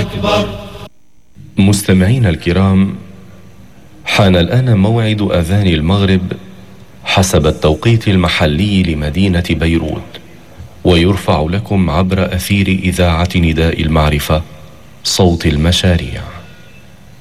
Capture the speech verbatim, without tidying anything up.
أكبر. مستمعين الكرام، حان الآن موعد أذان المغرب حسب التوقيت المحلي لمدينة بيروت، ويرفع لكم عبر أثير إذاعة نداء المعرفة صوت المشاريع.